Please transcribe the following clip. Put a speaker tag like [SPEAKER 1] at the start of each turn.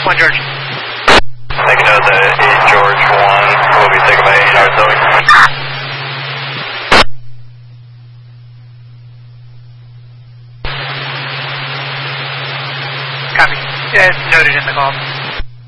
[SPEAKER 1] 1 George.
[SPEAKER 2] Take note that 8 George 1 will be taken by 8 artillery.
[SPEAKER 1] Copy. Yeah, noted in the call.